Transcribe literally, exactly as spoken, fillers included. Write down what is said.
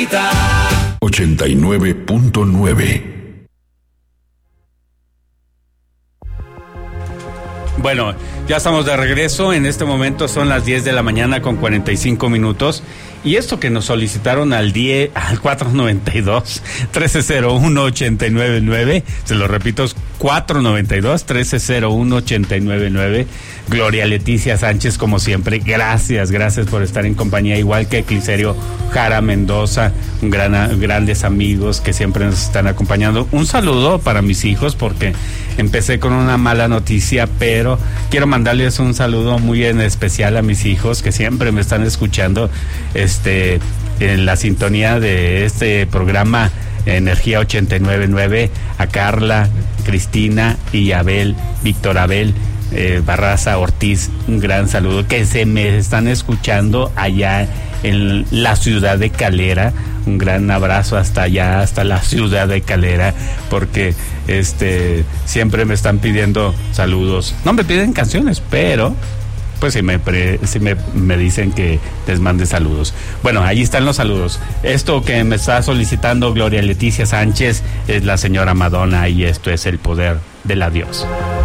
Margarita. ochenta y nueve punto nueve. Bueno, ya estamos de regreso. En este momento son las diez de la mañana con cuarenta y cinco minutos. Y esto que nos solicitaron al diez, al cuatro noventa y dos, trece cero uno, ochenta y nueve nueve, se lo repito, es cuatro noventa y dos, trece cero uno, ochenta y nueve nueve. Gloria Leticia Sánchez, como siempre, gracias, gracias por estar en compañía, igual que Cliserio Jara Mendoza, un gran, grandes amigos que siempre nos están acompañando. Un saludo para mis hijos, porque empecé con una mala noticia, pero quiero mandarles un saludo muy en especial a mis hijos que siempre me están escuchando este en la sintonía de este programa Energía ochenta y nueve nueve, a Carla, Cristina y Abel, Víctor Abel eh, Barraza Ortiz, un gran saludo, que se me están escuchando allá en la ciudad de Calera. Un gran abrazo hasta allá, hasta la ciudad de Calera, porque este siempre me están pidiendo saludos. No me piden canciones, pero pues si me, pre, si me, me dicen que les mande saludos. Bueno, ahí están los saludos. Esto que me está solicitando Gloria Leticia Sánchez es la señora Madonna, y esto es El Poder del Adiós.